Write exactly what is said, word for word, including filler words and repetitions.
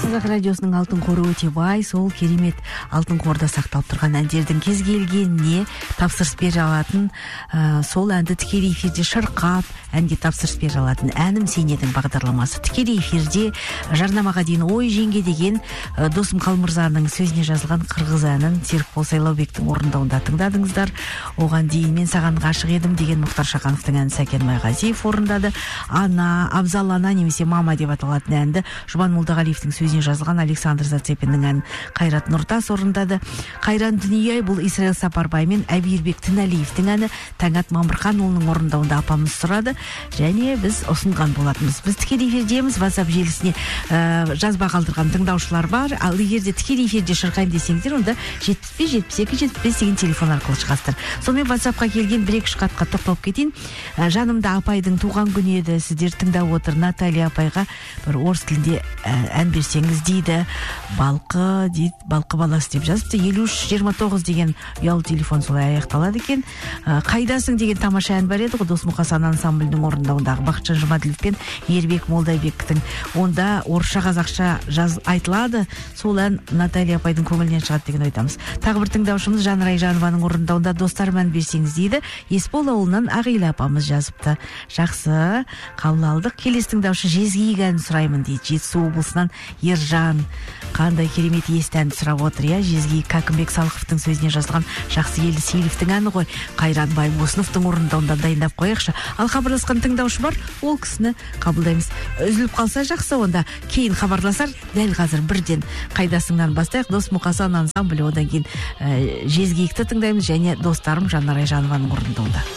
Қазақ радиосының алтын қоры өте бай, сол керемет алтын қорда сақталып тұрған әндердің кез келгеніне тапсырыс бере алатын, ә, сол әнді тікелей эфирде шырқап, әнге тапсырыс бере алатын әнім сен едің бағдарламасы тікелей эфирде жарнамаға дейін ой жеңге деген ә, Досым Қалмырзаның сөзіне жазылған қырғыз әнін Серікбол Сайлаубектің орындауында тыңдадыңыздар. Оған дейін мен саған ғашық едім деген Мұхтар Шахановтың әнін Сәкен Майғазиев орындады. Ана, Абзал ана немесе мама деп аталатын әнді Жұбан Молдағалиевтің сөзіне жазылған Александр Зацепиннің әнін Қайрат Нұртас орындады. Қайран дүние бұл Исраил Сапарбай мен Әбиірбек Тіналиевтің әні Таңат Мамырханұлының орындауында апамыз сұрады және біз ұсынған болатынбыз. Біз тікелей эфирдеміз, WhatsApp желісіне ә, жазба қалдырған тыңдаушылар бар. Ал егер де тікелей эфирде шырқайын десеңіздер, онда жетпіс бес жетпіс екі жетпіс бес деген телефон арқылы шығасыздар. Сонымен WhatsAppқа келген бір екі хатқа тоқталып кетейін. Ә, жанымда апайдың туған күні еді. Сіздер тыңдап отыр. Наталья апайға бір орыс тілінде ә, ән берсеңіз дейді. Балқы дейді, балқы баласы деп жазыпты. елу үш жиырма тоғыз деген ұялы телефон солай аяқталады екен. Ә, қайдасың деген тамаша ән бар еді ғой, Досмұқасан ансамблінің орындауындағы Бақытжан Жұмаділов пен Ербек Молдайбектің. Онда орысша қазақша жаз айтылады. Сол ән Наталья апайдың көңілінен шығады деген ойдамыз. Тағы бір тыңдаушымыз Жанрай Жанованың орындауында достарым ән берсеңіз дейді. Есбол ауылынан Ағила апамыз жазыпты. Жақсы, қабыл алдық. Келесі тыңдаушы Жезгиік әнін сұраймын дейді. Жетісу облысынан Ержан. Қандай керемет есті әнді сұрап отыр, иә. Жезгиік Кәкімбек Салықовтың сөзіне жазылған Жақсы елді Сейлевтің әні ғой. Қайран Байбосыновтың орындауында дайындап қояқшы. Ал хабарласқан тыңдаушы бар, ол кісіні қабылдаймыз. Үзіліп қалса жақсы, онда кейін хабарласар. Дәл қазір бірден қайдасыңнан бастайық. Досмұқасан ансамблі, одан кейін ә, Жезгиікті тыңдаймыз және достарым Жанар Айжанованың орындауында.